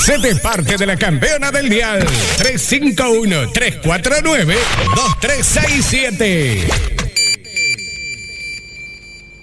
Hacete parte de la campeona del dial. 351-349-2367.